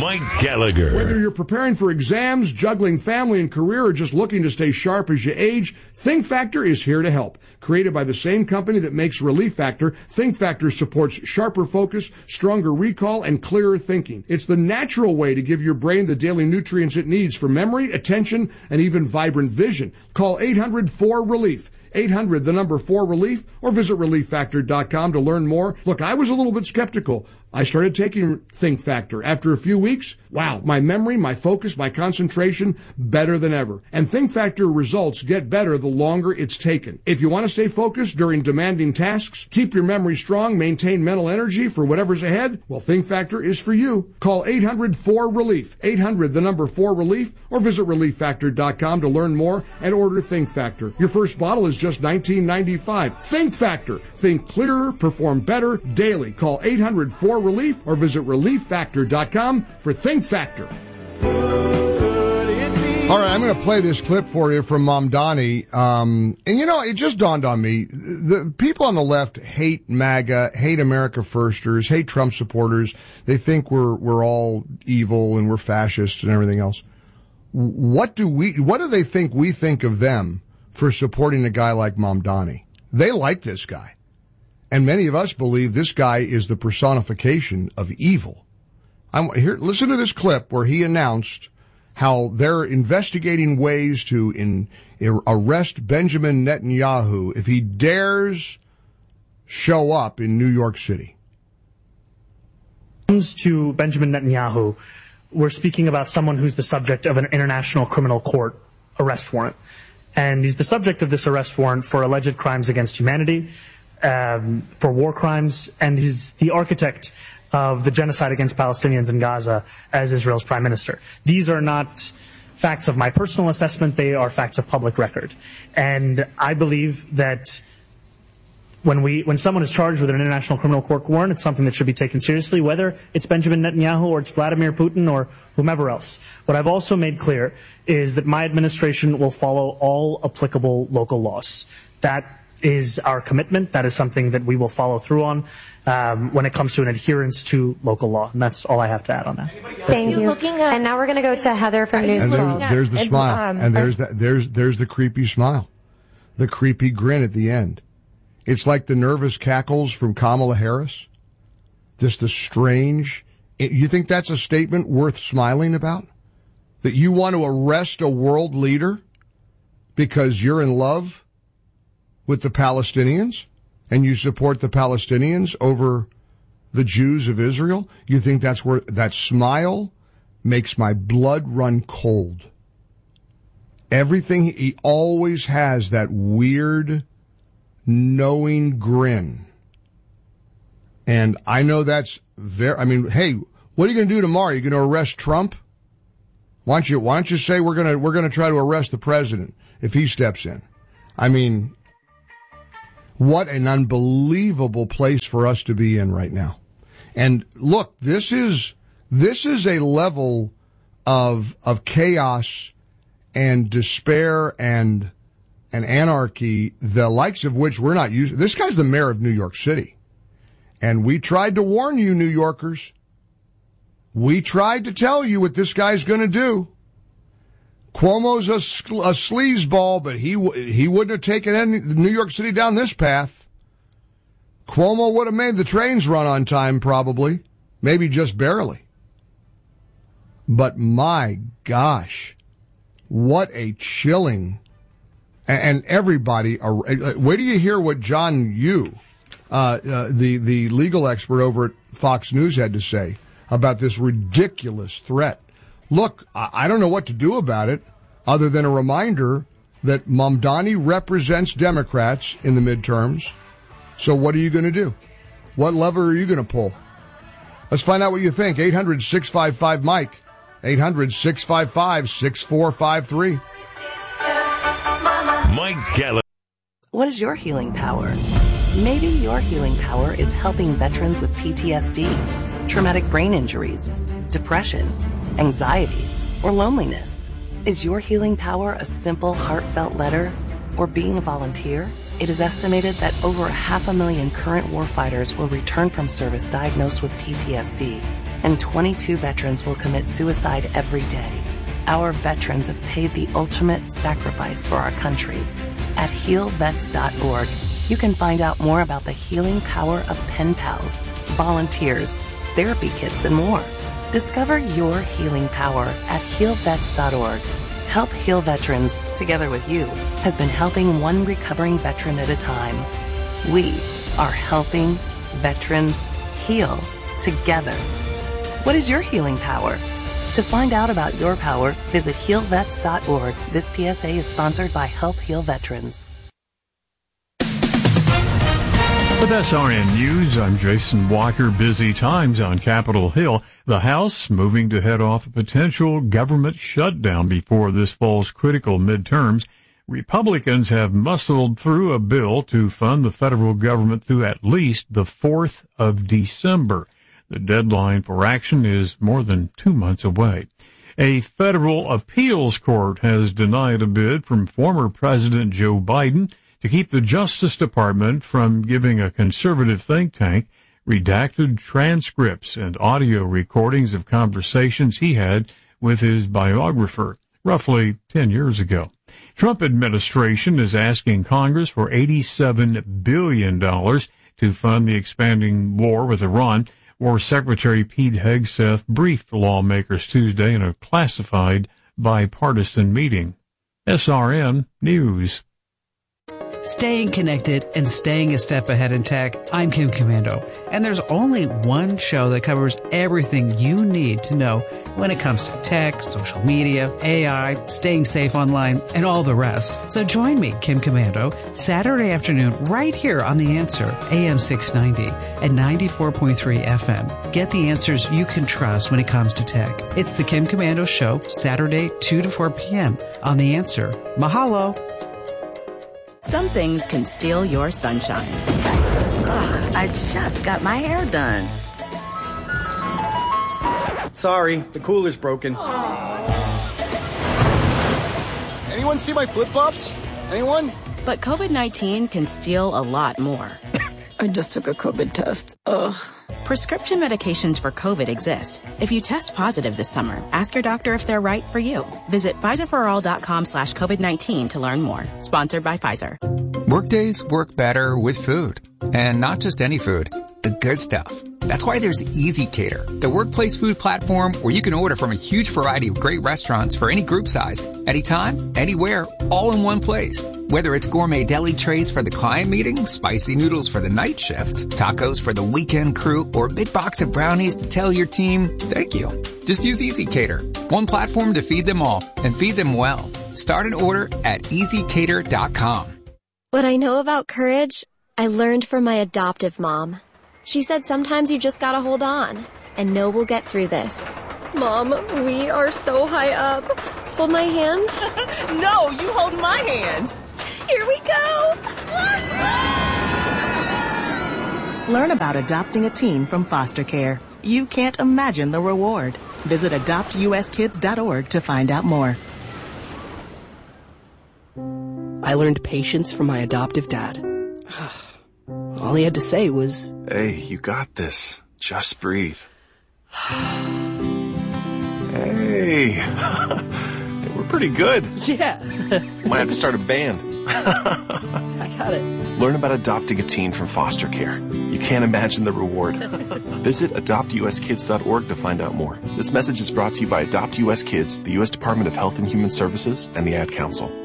Mike Gallagher. Whether you're preparing for exams, juggling family and career, or just looking to stay sharp as you age, Think Factor is here to help. Created by the same company that makes Relief Factor, Think Factor supports sharper focus, stronger recall, and clearer thinking. It's the natural way to give your brain the daily nutrients it needs for memory, attention, and even vibrant vision. Call 800-4RELIEF. 800, the number 4RELIEF, or visit ReliefFactor.com to learn more. Look, I was a little bit skeptical. I started taking Think Factor. After a few weeks, wow, my memory, my focus, my concentration, better than ever. And Think Factor results get better the longer it's taken. If you want to stay focused during demanding tasks, keep your memory strong, maintain mental energy for whatever's ahead, well, Think Factor is for you. Call 800-4RELIEF. 800, the number 4RELIEF, or visit ReliefFactor.com to learn more and order Think Factor. Your first bottle is just $19.95. Think Factor. Think clearer, perform better daily. Call 800-4RELIEF or visit ReliefFactor.com for Think Factor. All right, I'm going to play this clip for you from Mamdani. And you know, it just dawned on me. The people on the left hate MAGA, hate America Firsters, hate Trump supporters. They think we're all evil and we're fascists and everything else. What do they think we think of them for supporting a guy like Mamdani? They like this guy. And many of us believe this guy is the personification of evil. Here, listen to this clip where he announced how they're investigating ways to arrest Benjamin Netanyahu if he dares show up in New York City. When it comes to Benjamin Netanyahu, we're speaking about someone who's the subject of an international criminal court arrest warrant. And he's the subject of this arrest warrant for alleged crimes against humanity, for war crimes, and he's the architect of the genocide against Palestinians in Gaza as Israel's prime minister. These are not facts of my personal assessment, they are facts of public record. And I believe that when someone is charged with an international criminal court warrant, it's something that should be taken seriously, whether it's Benjamin Netanyahu or it's Vladimir Putin or whomever else. What I've also made clear is that my administration will follow all applicable local laws. That is our commitment. That is something that we will follow through on when it comes to an adherence to local law. And that's all I have to add on that. Thank you. And now we're going to go to Heather from News. And there's the smile. And there's the creepy smile. The creepy grin at the end. It's like the nervous cackles from Kamala Harris. Just a strange... You think that's a statement worth smiling about? That you want to arrest a world leader because you're in love with the Palestinians and you support the Palestinians over the Jews of Israel? You think that's where that smile makes my blood run cold? Everything, he always has that weird, knowing grin. And I know that's hey, what are you going to do tomorrow? You going to arrest Trump? Why don't you say we're going to try to arrest the president if he steps in? I mean, what an unbelievable place for us to be in right now. And look, this is a level of chaos and despair and anarchy, the likes of which we're not used. This guy's the mayor of New York City. And we tried to warn you, New Yorkers. We tried to tell you what this guy's going to do. Cuomo's a sleazeball, but he wouldn't have taken New York City down this path. Cuomo would have made the trains run on time, probably. Maybe just barely. But my gosh, what a chilling. And everybody, wait till you hear what John Yoo, the legal expert over at Fox News, had to say about this ridiculous threat. Look, I don't know what to do about it other than a reminder that Mamdani represents Democrats in the midterms. So what are you going to do? What lever are you going to pull? Let's find out what you think. 800-655-MIKE. 800-655-6453. Mike Gallagher. What is your healing power? Maybe your healing power is helping veterans with PTSD, traumatic brain injuries, depression, anxiety, or loneliness. Is your healing power a simple, heartfelt letter or being a volunteer? It is estimated that over 500,000 current warfighters will return from service diagnosed with PTSD. and 22 veterans will commit suicide every day. Our veterans have paid the ultimate sacrifice for our country. At healvets.org, you can find out more about the healing power of pen pals, volunteers, therapy kits, and more. Discover your healing power at healvets.org. Help Heal Veterans, together with you, has been helping one recovering veteran at a time. We are helping veterans heal together. What is your healing power? To find out about your power, visit healvets.org. This PSA is sponsored by Help Heal Veterans. With SRN News, I'm Jason Walker. Busy times on Capitol Hill. The House moving to head off a potential government shutdown before this fall's critical midterms. Republicans have muscled through a bill to fund the federal government through at least the 4th of December. The deadline for action is more than 2 months away. A federal appeals court has denied a bid from former President Joe Biden to keep the Justice Department from giving a conservative think tank redacted transcripts and audio recordings of conversations he had with his biographer roughly 10 years ago. Trump administration is asking Congress for $87 billion to fund the expanding war with Iran. War Secretary Pete Hegseth briefed lawmakers Tuesday in a classified bipartisan meeting. SRN News. Staying connected and staying a step ahead in tech, I'm Kim Commando. And there's only one show that covers everything you need to know when it comes to tech, social media, AI, staying safe online, and all the rest. So join me, Kim Commando, Saturday afternoon right here on The Answer, AM 690 and 94.3 FM. Get the answers you can trust when it comes to tech. It's the Kim Commando Show, Saturday, 2 to 4 p.m. on The Answer. Mahalo. Some things can steal your sunshine. Ugh, I just got my hair done. Sorry, the cooler's broken. Anyone see my flip-flops? Anyone? But COVID-19 can steal a lot more. I just took a COVID test. Ugh. Prescription medications for COVID exist. If you test positive this summer, ask your doctor if they're right for you. Visit PfizerForAll.com/COVID-19 to learn more. Sponsored by Pfizer. Workdays work better with food. And not just any food, the good stuff. That's why there's Easy Cater, the workplace food platform where you can order from a huge variety of great restaurants for any group size, anytime, anywhere, all in one place. Whether it's gourmet deli trays for the client meeting, spicy noodles for the night shift, tacos for the weekend crew, or a big box of brownies to tell your team, thank you. Just use Easy Cater, one platform to feed them all, and feed them well. Start an order at easycater.com. What I know about courage, I learned from my adoptive mom. She said sometimes you just gotta hold on and know we'll get through this. Mom, we are so high up. Hold my hand. No, you hold my hand. Here we go. Learn about adopting a teen from foster care. You can't imagine the reward. Visit adoptuskids.org to find out more. I learned patience from my adoptive dad. All he had to say was, "Hey, you got this. Just breathe." Hey, we're pretty good. Yeah. Might have to start a band. I got it. Learn about adopting a teen from foster care. You can't imagine the reward. Visit adoptuskids.org to find out more. This message is brought to you by Adopt US Kids, the U.S. Department of Health and Human Services, and the Ad Council.